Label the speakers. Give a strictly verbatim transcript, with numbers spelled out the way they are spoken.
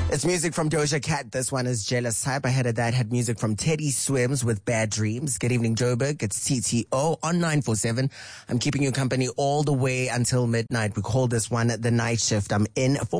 Speaker 1: It's music from Doja Cat. This one is Jealous Type. Ahead of that, had music from Teddy Swims with Bad Dreams. Good evening, Joburg. It's T T O on nine four seven. I'm keeping you company all the way until midnight. We call this one the night shift. I'm in for